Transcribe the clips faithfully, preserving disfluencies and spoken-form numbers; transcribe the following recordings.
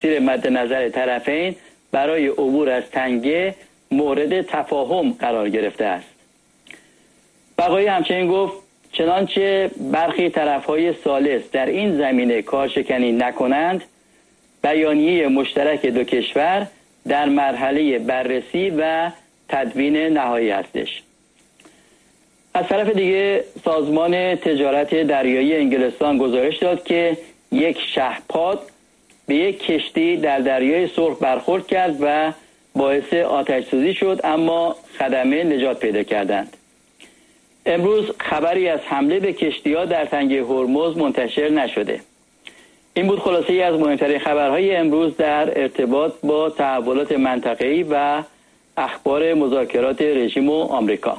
زیر مد نظر طرفین برای عبور از تنگه مورد تفاهم قرار گرفته است. بقایی همچنین گفت چنانچه برخی طرفهای ثالث در این زمینه کارشکنی نکنند، بیانیه مشترک دو کشور در مرحله بررسی و تدوین نهایی هستش. از طرف دیگه سازمان تجارت دریایی انگلستان گزارش داد که یک شهپاد به یک کشتی در دریای سرخ برخورد کرد و باعث آتش سوزی شد، اما خدمه نجات پیدا کردند. امروز خبری از حمله به کشتی‌ها در تنگه هرمز منتشر نشده. این بود خلاصه ای از مهمترین خبرهای امروز در ارتباط با تحولات منطقه‌ای و اخبار مذاکرات رژیم و آمریکا.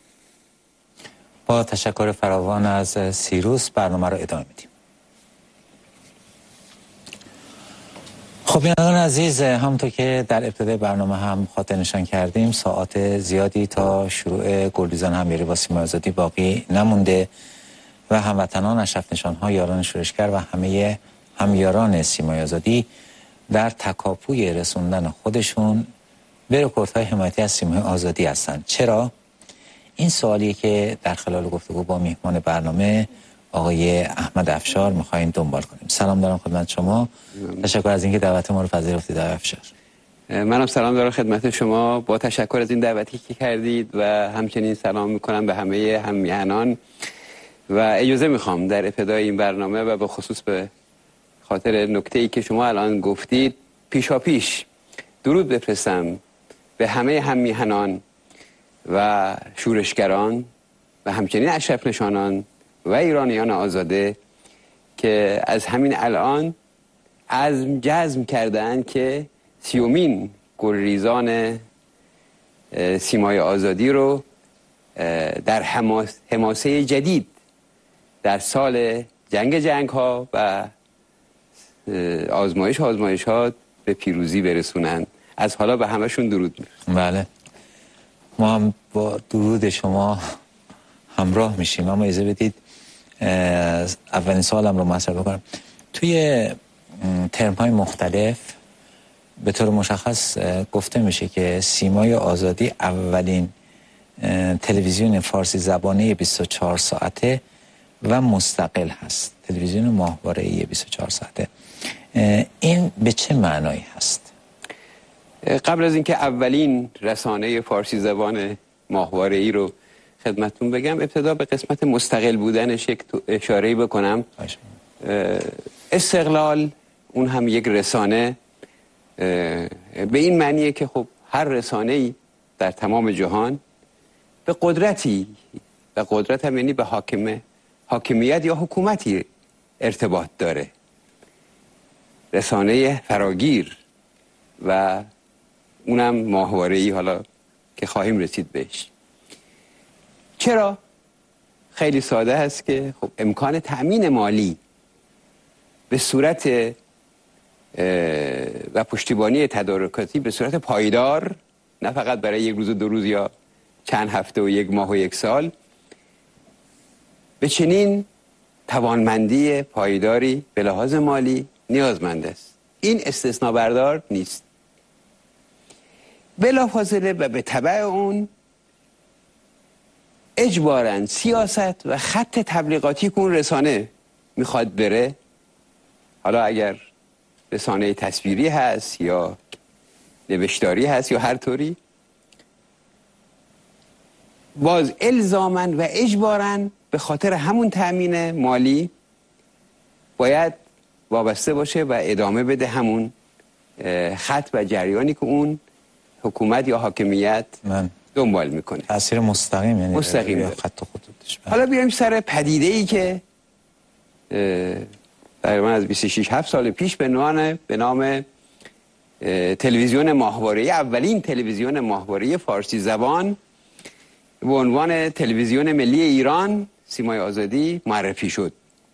با تشکر فراوان از سیروس برنامه را ادامه میدیم. خب بینندگان عزیز، همونطور که در ابتدای برنامه هم خاطر نشان کردیم، ساعات زیادی تا شروع گلریزان همیاری با سیمای آزادی باقی نمونده و هموطنان، اشرف نشان‌ها، یاران شورشگر و همه همیاران سیمای آزادی در تکاپوی رسوندن خودشون به رکوردهای حمایتی از سیمای آزادی هستند. چرا؟ این سوالیه که در خلال گفتگو با میهمان برنامه آقای احمد افشار میخوایم دنبال کنیم. سلام دارم خدمت شما. تشکر از اینکه دعوت ما رو پذیرفتید آقای افشار. منم سلام دارم خدمت شما، با تشکر از این دعوتی که کردید و همچنین سلام میکنم به همه همیهنان و اجازه میخوام در ابتدای این برنامه و به خصوص به خاطر نکته‌ای که شما الان گفتید پیشا پیش درود بفرستم به همه همیهنان و شورشگران و همچنین اشرف نشانان و ایرانیان آزاده که از همین الان عزم جزم کردن که سیومین گلریزان سیمای آزادی رو در حماس حماسه جدید در سال جنگ جنگ ها و آزمایش آزمایش ها به پیروزی برسونن. از حالا به همشون درود می‌فرستم. بله، ما هم با درود شما همراه میشیم. اما اجازه بدید اولین سوالم رو مطرح بکنم. توی ترم های مختلف به طور مشخص گفته میشه که سیمای آزادی اولین تلویزیون فارسی زبانه بیست و چهار ساعته و مستقل هست، تلویزیون ماهواره‌ای بیست و چهار ساعته. این به چه معنایی هست؟ قبل از اینکه اولین رسانه فارسی زبان ماهواره‌ای رو خدمتتون بگم، ابتدا به قسمت مستقل بودنش یک اشاره‌ای بکنم. استقلال اون هم یک رسانه به این معنیه که خب هر رسانه‌ای در تمام جهان به قدرتی، و قدرت هم یعنی به حاکمه حاکمیت یا حکومتی ارتباط داره، رسانه فراگیر و اونم ماهواره‌ای، حالا که خواهیم رسید بهش. چرا؟ خیلی ساده هست که خب امکان تأمین مالی به صورت و پشتیبانی تدارکاتی به صورت پایدار، نه فقط برای یک روز و دو روز یا چند هفته و یک ماه و یک سال، به چنین توانمندی پایداری به لحاظ مالی نیازمند است. این استثناء بردار نیست. بلافاصله و به تبع اون اجباراً سیاست و خط تبلیغاتی که اون رسانه میخواد بره، حالا اگر رسانه تصویری هست یا نوشتاری هست یا هر طوری، باز الزاماً و اجباراً به خاطر همون تأمین مالی باید وابسته باشه و ادامه بده همون خط و جریانی که اون حکومت یا حاکمیت من. دنبال میکنه. تأثیر مستقیم، یعنی مستقیم خط و خطوطش. حالا بیایم سر پدیده‌ای که تقریبا از بیست و شش هفت سال پیش به نام به نام تلویزیون ماهواره‌ای، اولین تلویزیون ماهواره‌ای فارسی زبان به عنوان تلویزیون ملی ایران سیمای آزادی معرفی شد.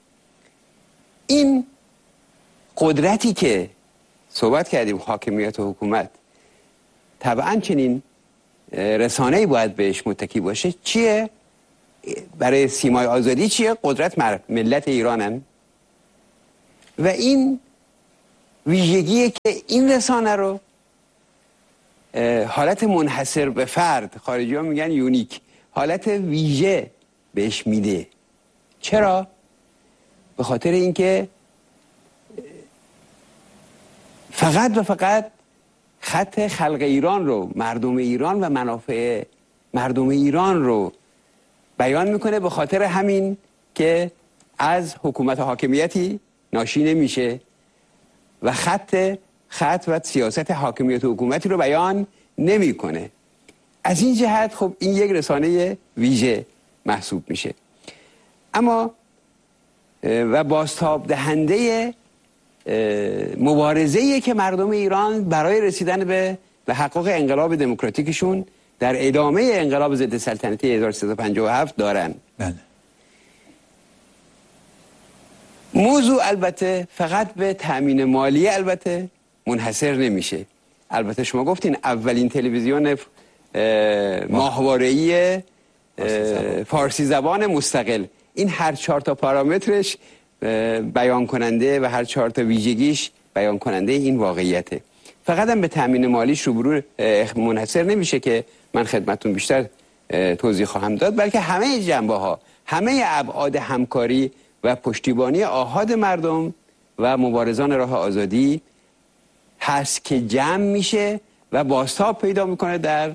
این قدرتی که صحبت کردیم، حاکمیت و حکومت طبعا چنین رسانه‌ای باید بهش متکی باشه. چیه؟ برای سیمای آزادی چیه؟ قدرت ملت ایرانن و این ویژگیه که این رسانه رو حالت منحصر به فرد، خارجی ها میگن یونیک، حالت ویژه بهش میده. چرا؟ به خاطر اینکه فقط و فقط خط خلق ایران رو، مردم ایران و منافع مردم ایران رو بیان میکنه، به خاطر همین که از حکومت حاکمیتی ناشی نمیشه و خط خط و سیاست حاکمیت و حکومتی رو بیان نمیکنه. از این جهت خب این یک رسانه ویژه محسوب میشه. اما و بازتاب دهنده مبارزه‌ای که مردم ایران برای رسیدن به تحقق انقلاب دموکراتیکشون در ادامه انقلاب ضد سلطنتی هزار و سیصد و پنجاه و هفت دارن. بله. موضوع البته فقط به تأمین مالی البته منحصر نمیشه. البته شما گفتین اولین تلویزیون ماهواره‌ای فارسی زبان مستقل، این هر چهار تا پارامترش بیان کننده و هر چهار تا ویژگیش بیان کننده این واقعیته. فقط هم به تأمین مالیش روبرو منحصر نمیشه که من خدمتتون بیشتر توضیح خواهم داد، بلکه همه جنبه ها، همه ابعاد همکاری و پشتیبانی آحاد مردم و مبارزان راه آزادی هست که جمع میشه و بازتاب پیدا میکنه در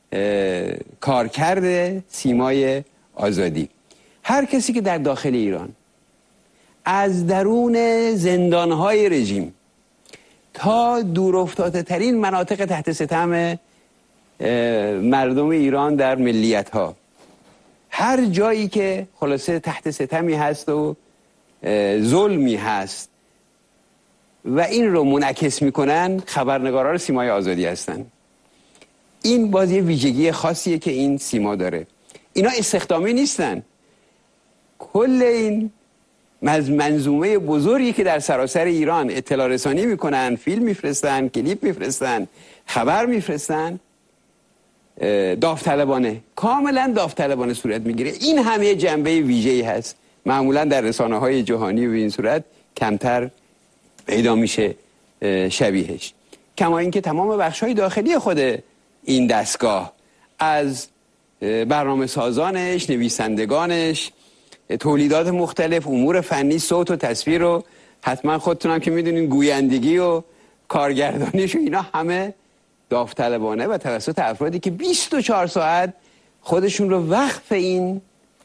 کارکرد سیمای آزادی. هر کسی که در داخل ایران از درون زندانهای رژیم تا دورافتاده ترین مناطق تحت ستم مردم ایران در ملیت ها، هر جایی که خلاصه تحت ستمی هست و ظلمی هست و این رو منعکس میکنن، خبرنگاران سیمای آزادی هستن. این باز یه ویژگی خاصیه که این سیما داره. اینا استخدامی نیستن. کل این منظومه بزرگی که در سراسر ایران اطلاع رسانی میکنن، فیلم میفرستن، کلیپ میفرستن، خبر میفرستن، داوطلبانه، کاملا داوطلبانه صورت میگیره. این همه جنبه ویژه‌ای هست، معمولا در رسانه های جهانی و این صورت کمتر پیدا میشه شبیهش. کما اینکه تمام بخش‌های داخلی خود این دستگاه، از برنامه سازانش، نویسندگانش، تولیدات مختلف، امور فنی، صوت و تصویر و حتما خودتونم که میدونین گویندگی و کارگردانیش و اینا همه داوطلبانه و توسط افرادی که بیست و چهار ساعت خودشون رو وقف این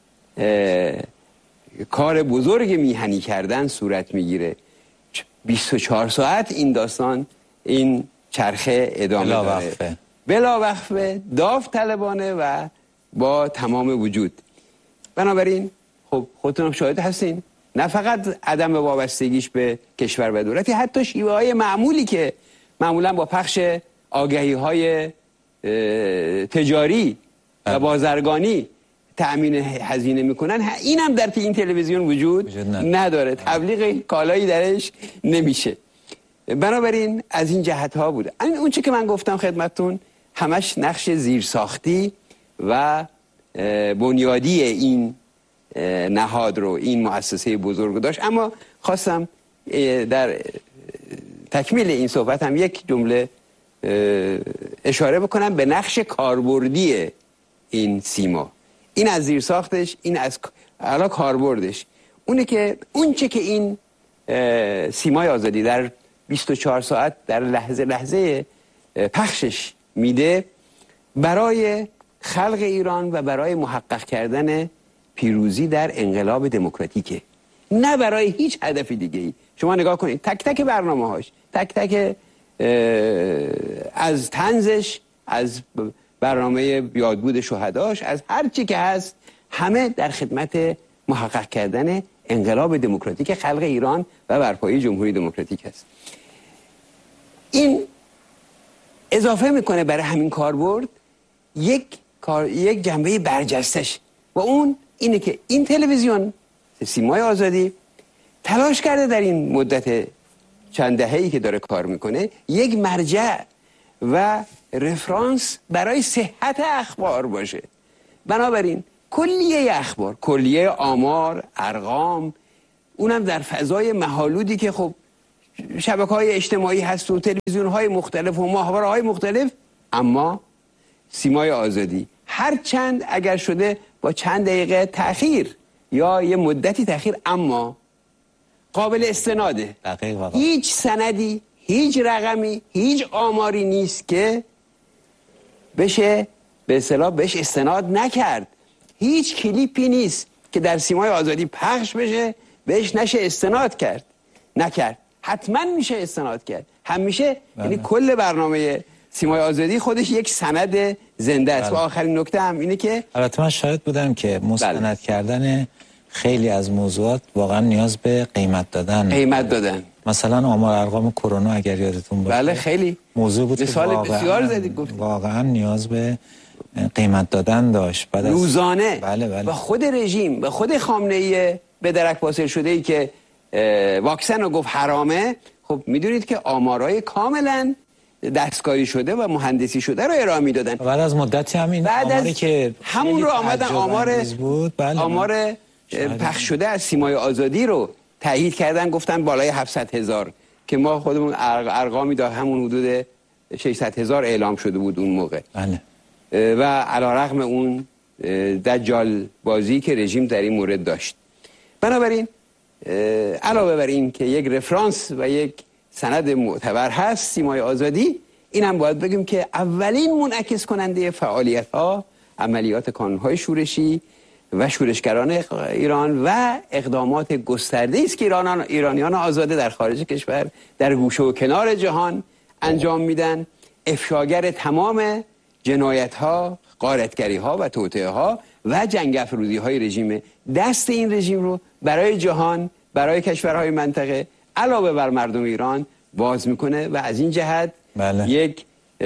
کار بزرگ میهنی کردن صورت میگیره. بیست و چهار ساعت این داستان، این چرخه ادامه بلا داره وقفه. بلا وقفه، داوطلبانه و با تمام وجود. بنابراین خب خودتون شاهد هستین، نه فقط عدم وابستگیش به کشور و دولتی، حتی شیوه های معمولی که معمولا با پخش آگهی های تجاری و بازرگانی تأمین هزینه میکنن، این هم در این تلویزیون وجود, وجود نداره. تبلیغ کالایی درش نمیشه. بنابراین از این جهت ها بوده. اون چی که من گفتم خدمتتون همش نقش زیرساختی و بنیادی این نهاد رو، این مؤسسه بزرگ داشت. اما خواستم در تکمیل این صحبت هم یک جمله اشاره بکنم به نقش کاربردی این سیما. این از زیرساختش، این از علا کاربردش. اونه که اون چه که این سیمای آزادی در بیست و چهار ساعت در لحظه لحظه پخشش میده برای خلق ایران و برای محقق کردن پیروزی در انقلاب دموکراتیکه، نه برای هیچ هدف دیگه ای. شما نگاه کنید تک تک برنامه هاش، تک تک از طنزش، از برنامه یادبود شهداش، از هر چی که هست، همه در خدمت محقق کردن انقلاب دموکراتیک خلق ایران و برپایی جمهوری دموکراتیک است. این اضافه میکنه برای همین کاربرد یک کار، یک جنبه برجستش، و اون اینه که این تلویزیون سیمای آزادی تلاش کرده در این مدت چند دهه‌ای که داره کار میکنه یک مرجع و رفرانس برای صحت اخبار باشه. بنابراین کلیه اخبار، کلیه آمار، ارقام، اونم در فضای مه‌آلودی که خب شبکه‌های اجتماعی هست و تلویزیون‌های مختلف و ماهواره‌های مختلف، اما سیمای آزادی هر چند اگر شده با چند دقیقه تأخیر یا یه مدتی تأخیر، اما قابل استناده. هیچ سندی، هیچ رقمی، هیچ آماری نیست که بشه به اصطلاح بهش استناد نکرد. هیچ کلیپی نیست که در سیمای آزادی پخش بشه بهش نشه استناد کرد. نکرد. حتما میشه استناد کرد. همیشه، یعنی کل برنامه سیمای آزادی خودش یک سند زنده است. بله. و آخرین نکته هم اینه که البته من شاهد بودم که مستند بله. کردن خیلی از موضوعات واقعا نیاز به قیمت دادن قیمت دادن مثلا آمار ارقام کرونا اگر یادتون باشه، بله خیلی موضوع بود که واقعا, بسیار زدید واقعا نیاز به قیمت دادن داشت. بعد از روزانه بله بله. و خود رژیم و خود خامنه‌ای به درک واصل شده ای که واکسن رو گفت حرامه، خب میدونید که آمارای کاملا دستکاری شده و مهندسی شده رو ارائه میدادن. بعد از مدتی همین آماری که همون رو آمدن آمار بود بله آمار پخش شده از سیمای آزادی رو تایید کردن، گفتن بالای هفتصد هزار که ما خودمون ارقامی دا همون حدود ششصد هزار اعلام شده بود اون موقع. بله. و علیرغم اون دجال بازی که رژیم در این مورد داشت. بنابراین علاوه بر این که یک رفرانس و یک سند معتبر هست سیمای آزادی، اینم باید بگیم که اولین منعکس کننده فعالیت ها، عملیات کانون‌های شورشی و شورشگران ایران و اقدامات گسترده است که ایرانان ایرانیان آزاده در خارج کشور در گوشه و کنار جهان انجام میدن. افشاگر تمام جنایت ها، غارتگری ها و توطئه ها و جنگ افروزی های رژیم، دست این رژیم رو برای جهان، برای کشورهای منطقه علاوه بر مردم ایران باز میکنه و از این جهت بله. یک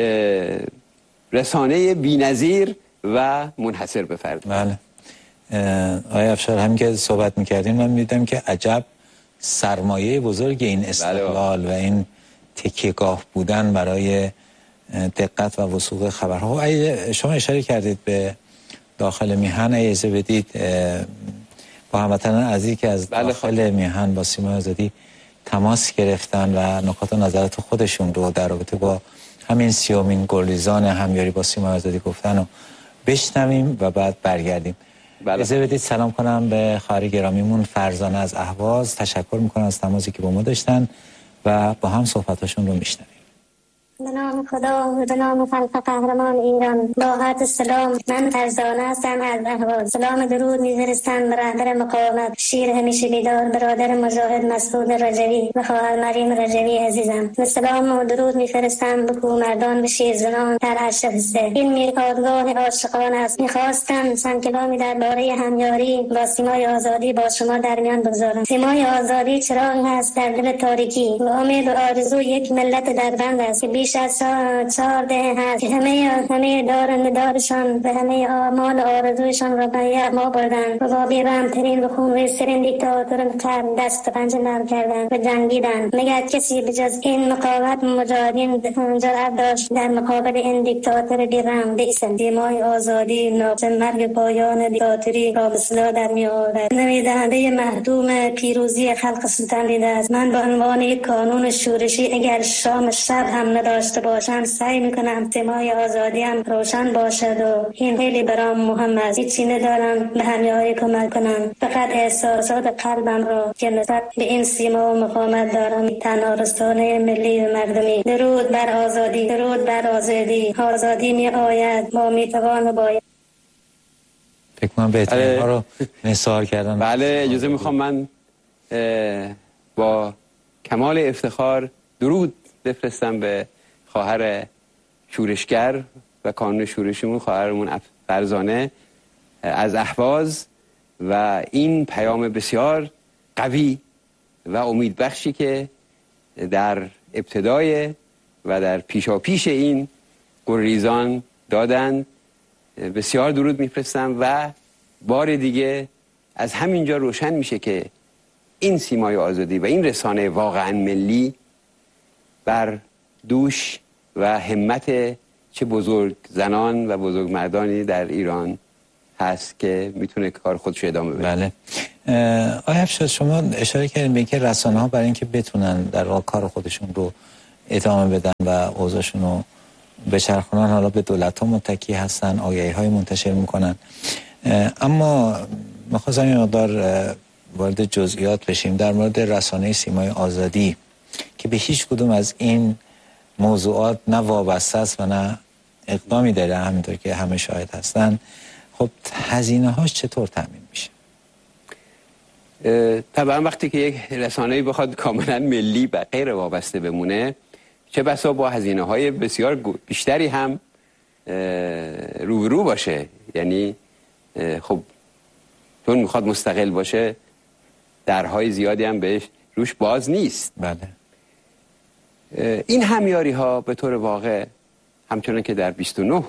رسانه بی‌نظیر و منحصر به فرد. بله. آقای افشار، همین که صحبت میکردیم من میدیدم که عجب سرمایه بزرگ این استقلال بله. و این تکیهگاه بودن برای دقت و وثوق خبرها. شما اشاره کردید به داخل میهن، اجازه بدید با هموطنان عزیزی که از داخل بله میهن با سیمای آزادی تماس گرفتن و نکات و نظرات خودشون رو در رابطه با همین سیومین گلریزان همیاری با سیمای آزادی گفتن و بشنویم و بعد برگردیم. بله. اجازه بدید سلام کنم به خواهر گرامیمون فرزانه از اهواز. تشکر میکنم از تماسی که با ما داشتن و با هم صحبتاشون رو میشنویم. به نام خدا و به نام خلق قهرمان ایران، با عرض سلام، من فرزانه هستم از اهواز. سلام درود می‌فرستم به رهبر مقاومت، شیر همیشه بیدار، برادر مجاهد مسعود رجوی و خواهر مریم رجوی عزیزم. و سلام و درود می‌فرستم به کومردان، به شیرزنان در اشرفسته. این میقاتگاه عاشقان است. می‌خواستم چند کلامی درباره همیاری با سیمای آزادی با شما در میان بگذارم. سیمای آزادی چراغی است در دل تاریکی و امید و آرزو یک ملت دربند است. بیش از چهار دهه هست که همه همه دارنده دارشان به همه آمال آرزویشان را به یغما بردن و با بی‌رحم‌ترین و خونریزترین دیکتاتور قرن دست و پنجه نرم کردند و جنگیدند. مگر کسی بجز این مقاومت مجاهدین جرأت داشت در مقابل این دیکتاتور بی‌رحم بایستد؟ سیمای آزادی نقطه مرگ پایان دیکتاتوری را به صدا در می‌آورد. نویدنده مهدوم پیروزی خلق سلطان دیده است. من به عنوان یک کانون شورشی اگر شام شب هم داشته باشم سعی میکنم سیمای آزادی هم روشن باشد و این خیلی برام مهم است. هیچی ندارم به همیاری کمک کنم، فقط احساسات قلبم را که نسبت به این سیما و مقاومت دارم. تنها رسانه ملی و مردمی. درود بر آزادی، درود بر آزادی. آزادی می آید با میتوان و باید. فکر کنم بهترین ها رو نثار کردم. بله اجازه میخوام من با کمال افتخار درود بفرستم به خواهر شورشگر و کانون شورشیمون، خواهرمون فرزانه از اهواز، و این پیام بسیار قوی و امیدبخشی که در ابتدای و در پیشاپیش این گریزان دادن بسیار درود میفرستم و بار دیگه از همینجا روشن میشه که این سیمای آزادی و این رسانه واقعا ملی بر دوش و همت چه بزرگ زنان و بزرگ مردانی در ایران هست که میتونه کار خودش ادامه بده. بله. آیا افشار شما اشاره کردین به اینکه رسانه ها برای اینکه بتونن در واقع کار خودشون رو ادامه بدن و اوضاعشون رو بچرخونن حالا به دولت ها متکی هستن، آگهی های منتشر میکنن، اما میخواستم این مقدار وارد جزئیات بشیم در مورد رسانه سیمای آزادی که به هیچ کدوم از این موضوعات نه وابسته است و نه اقدامی داره، همینطور که همه شاهد هستن. خب هزینه هاش چطور تامین میشه؟ طبعا وقتی که یک رسانه‌ای بخواد کاملا ملی و غیر وابسته بمونه، چه بسا با هزینه های بسیار بیشتری هم روبرو باشه. یعنی خب چون میخواد مستقل باشه درهای زیادی هم بهش روش باز نیست. بله. این همیاری ها به طور واقع همچنان که در بیست و نه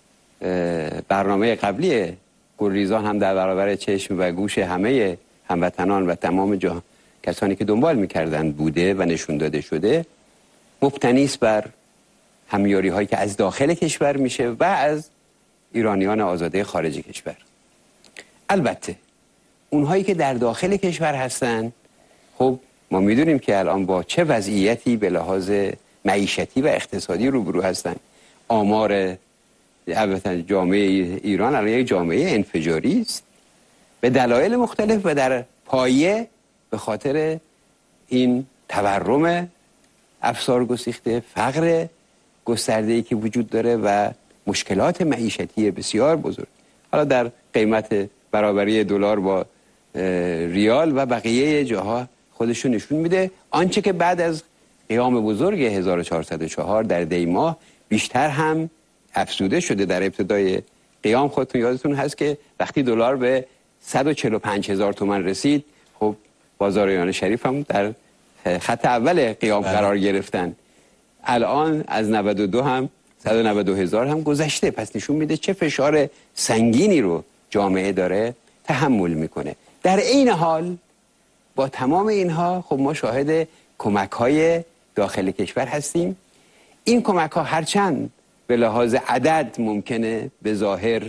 برنامه قبلی گلریزان هم در برابر چشم و گوش همه هموطنان و تمام جهان کسانی که دنبال میکردند بوده و نشون داده شده، مبتنی است بر همیاری هایی که از داخل کشور میشه و از ایرانیان آزاده خارج کشور. البته اونهایی که در داخل کشور هستن، خب ما میدونیم که الان با چه وضعیتی به لحاظ معیشتی و اقتصادی روبرو هستن. آمار البته جامعه ایران الان یک جامعه انفجاری است به دلایل مختلف و در پایه به خاطر این تورم افسار گسیخته، فقر گسترده‌ای که وجود داره و مشکلات معیشتی بسیار بزرگ. حالا در قیمت برابری دلار با ریال و بقیه جاها خودشون نشون میده. آنچه که بعد از قیام بزرگ هزار و چهارصد و چهار در دی ماه بیشتر هم افزوده شده. در ابتدای قیام خودتون یادتون هست که وقتی دلار به صد و چهل و پنج هزار تومان رسید، خب بازاریان شریف هم در خط اول قیام بله. قرار گرفتن. الان از نود و دو هم صد و نود و دو هزار هم گذشته. پس نشون میده چه فشار سنگینی رو جامعه داره تحمل میکنه. در این حال با تمام اینها خب ما شاهد کمک های داخل کشور هستیم. این کمک ها هرچند به لحاظ عدد ممکنه به ظاهر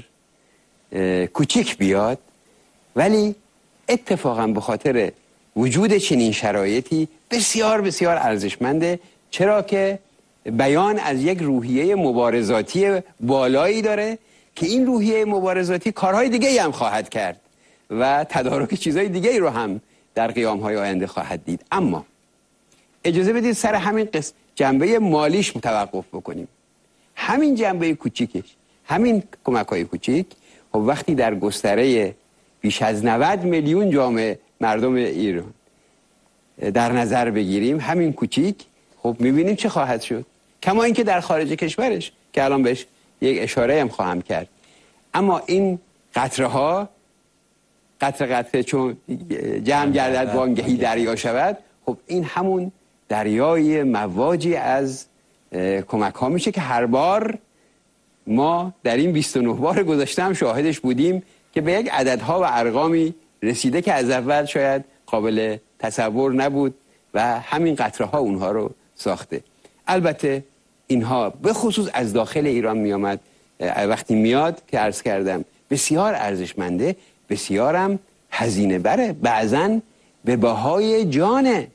کوچیک بیاد، ولی اتفاقا به خاطر وجود چنین شرایطی بسیار بسیار ارزشمنده، چرا که بیان از یک روحیه مبارزاتی بالایی داره که این روحیه مبارزاتی کارهای دیگه هم خواهد کرد و تدارک چیزهای دیگه رو هم در قیام‌های آینده خواهد دید. اما اجازه بدید سر همین قسم جنبه مالیش متوقف بکنیم. همین جنبه کوچیکش، همین کمک‌های کوچیک، خب وقتی در گستره بیش از نود میلیون جامعه مردم ایران در نظر بگیریم، همین کوچیک، خب می‌بینیم چه خواهد شد. کما اینکه در خارج کشورش که الان بهش یک اشاره هم خواهم کرد. اما این قطره ها قطره قطره چون جمع گردد وانگهی دریا شود، خب این همون دریای مواجی از کمک ها میشه که هر بار ما در این بیست و نه بار گذشته هم شاهدش بودیم که به یک عددها و ارقامی رسیده که از اول شاید قابل تصور نبود و همین قطره ها اونها رو ساخته. البته اینها به خصوص از داخل ایران می آمد. وقتی میاد که عرض کردم بسیار ارزشمنده، بسیارم هزینه بره، بعضن به بهای جان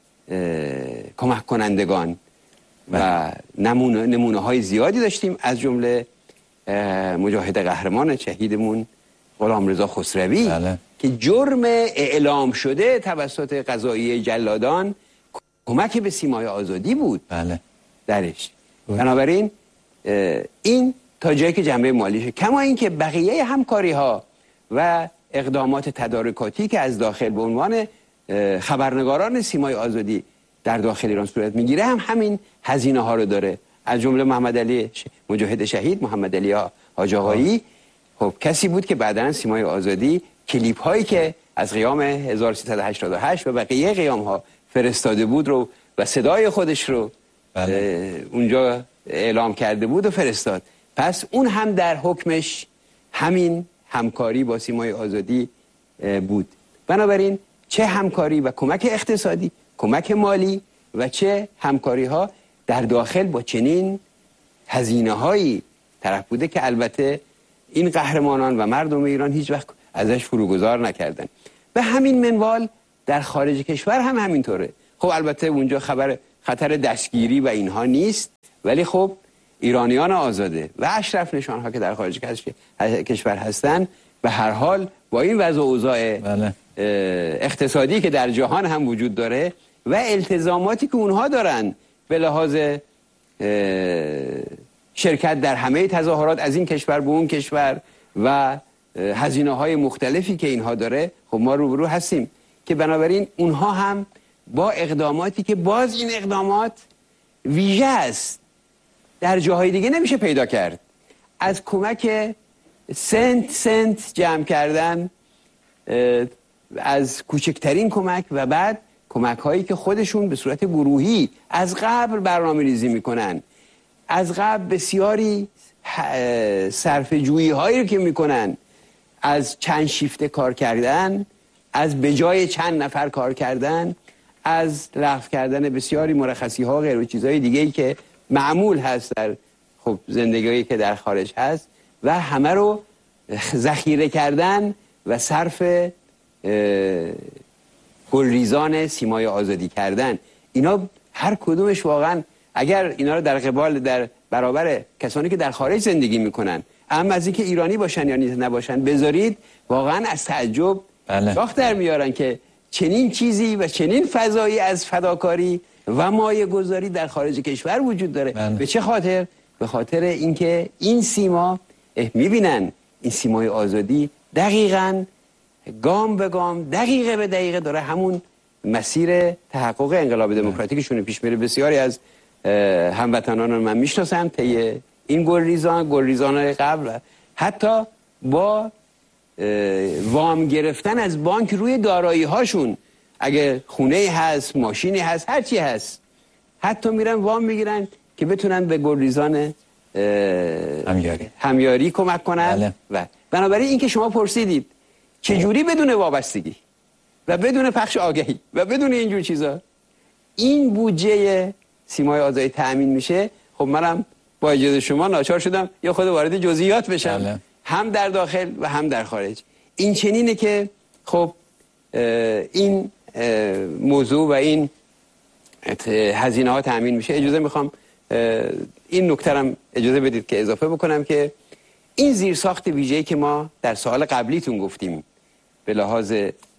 کمک کنندگان و نمونه, نمونه های زیادی داشتیم، از جمله مجاهد قهرمان شهیدمون غلامرضا خسروی بله. که جرم اعلام شده توسط قضایی جلادان کمک به سیمای آزادی بود بله. درش. بنابراین این تا جایی که جنبه مالیشه، کما اینکه بقیه همکاری ها و اقدامات تدارکاتی که از داخل به عنوان خبرنگاران سیمای آزادی در داخل ایران صورت میگیره هم همین هزینه ها رو داره. از جمله محمد علی مجاهد شهید، محمد علی حاج آقایی، خب کسی بود که بعداً سیمای آزادی کلیپ هایی که از قیام هزار و سیصد و هشتاد و هشت و بقیه قیام ها فرستاده بود رو و صدای خودش رو بله. اونجا اعلام کرده بود و فرستاد. پس اون هم در حکمش همین همکاری با سیمای آزادی بود. بنابراین چه همکاری و کمک اقتصادی، کمک مالی و چه همکاری ها در داخل با چنین هزینه هایی طرف بوده که البته این قهرمانان و مردم ایران هیچ وقت ازش فروگذار نکردن. به همین منوال در خارج کشور هم همینطوره. خب البته اونجا خبر خطر دستگیری و اینها نیست، ولی خب ایرانیان آزاده و اشرف نشان ها که در خارج کشور هستن به هر حال با این وضع و اوضاع بله. اقتصادی که در جهان هم وجود داره و التزاماتی که اونها دارن به لحاظ شرکت در همه تظاهرات از این کشور به اون کشور و هزینه های مختلفی که اینها داره، خب ما روبرو هستیم که بنابراین اونها هم با اقداماتی که باز این اقدامات ویژه است، در جاهای دیگه نمیشه پیدا کرد، از کمک سنت سنت جمع کردن، از کوچکترین کمک و بعد کمک هایی که خودشون به صورت گروهی از قبل برنامه ریزی میکنن، از قبل بسیاری صرف جویی هایی رو که میکنن، از چند شیفته کار کردن، از بجای چند نفر کار کردن، از لغو کردن بسیاری مرخصی ها غیر و چیزهای دیگه ای که معمول هست در خب زندگی که در خارج هست و همه رو ذخیره کردن و صرف گلریزان سیمای آزادی کردن. اینا هر کدومش واقعا اگر اینا رو در قبال در برابر کسانی که در خارج زندگی میکنن، اما از اینکه ایرانی باشن یا نباشن بذارید، واقعا از تعجب شاخ در میارن که چنین چیزی و چنین فضایی از فداکاری و مایه گذاری در خارج کشور وجود داره. بله. به چه خاطر؟ به خاطر اینکه این سیما میبینن این سیمای آزادی دقیقاً گام به گام، دقیقه به دقیقه داره همون مسیر تحقق انقلاب دموکراتیکشون پیش میره. بسیاری از هموطنان رو من میشناسم طی این گلریزان گلریزان‌های قبل، حتی با وام گرفتن از بانک روی دارایی هاشون، اگه خونه هست، ماشینی هست، هر چی هست، حتی میرن وام میگیرن که بتونن به گلریزان همیاری همیاری کمک کنن. بله. و بنابراین این که شما پرسیدید چجوری بدون وابستگی و بدون پخش آگهی و بدون اینجور چیزا این بودجه سیمای آزادی تأمین میشه، خب منم با اجازه شما ناچار شدم یا خود وارد جزئیات بشم. بله. هم در داخل و هم در خارج. این چنینه که خب این موضوع و این هزینه ها تأمین میشه. اجازه میخوام این نکته‌ام اجازه بدید که اضافه بکنم که این زیرساخت ویژه‌ای که ما در سوال قبلیتون گفتیم به لحاظ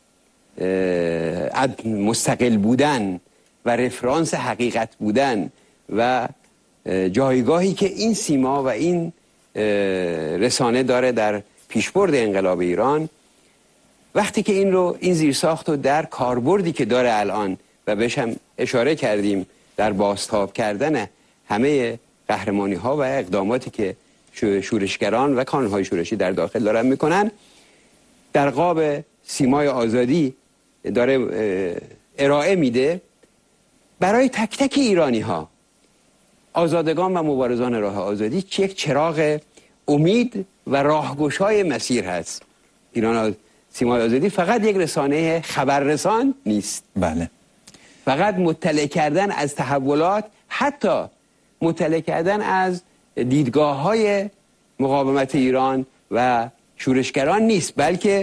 مستقل بودن و رفرانس حقیقت بودن و جایگاهی که این سیما و این رسانه داره در پیشبرد انقلاب ایران، وقتی که این رو این زیرساخت رو در کاربردی که داره الان و بهش هم اشاره کردیم در بازتاب کردن همه قهرمانی ها و اقداماتی که شورشگران و کانونهای شورشی در داخل دارن میکنن، در قاب سیمای آزادی داره ارائه میده برای تک تک ایرانی ها، آزادگان و مبارزان راه آزادی، که یک چراغ امید و راهگشای مسیر هست. ایران سیمای آزادی فقط یک رسانه خبررسان نیست. بله. فقط مطلع کردن از تحولات، حتی مطلع کردن از دیدگاه های مقاومت ایران و شورشگران نیست، بلکه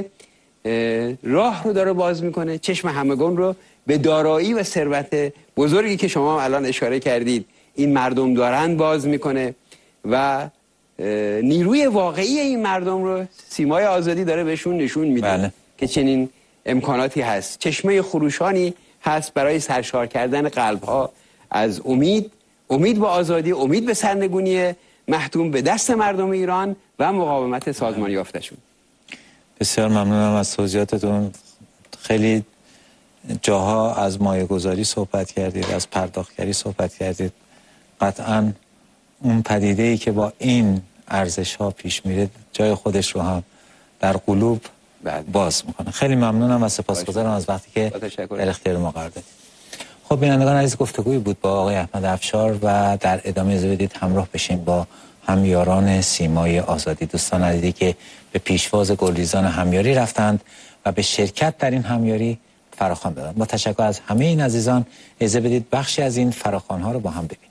راه رو داره باز میکنه، چشم همگان رو به دارایی و ثروت بزرگی که شما الان اشاره کردید این مردم دارن باز میکنه و نیروی واقعی این مردم رو سیمای آزادی داره بهشون نشون میده. بله. که چنین امکاناتی هست، چشمه خروشانی هست برای سرشار کردن قلب ها از امید، امید به آزادی، امید به سرنگونی محتوم به دست مردم ایران و مقاومت سازمان یافتشون. بسیار ممنونم از توضیحاتتون. خیلی جاها از مایه‌گذاری صحبت کردید، از پرداختگری صحبت کردید. قطعاً اون پدیده‌ای که با این ارزش‌ها پیش میره جای خودش رو هم در قلوب باز میکنه. خیلی ممنونم و سپاسگزارم از وقتی که در اختیار ما قرار دادید. خب بینندگان عزیز، گفتگویی بود با آقای احمد افشار و در ادامه اجازه بدید همراه بشیم با همیاران سیمای آزادی، دوستان عزیزی که به پیشواز گلریزان همیاری رفتند و به شرکت در این همیاری فراخوان دادند. با تشکر از همه این عزیزان اجازه بدید بخشی از این فراخوان‌ها رو با هم ببینیم.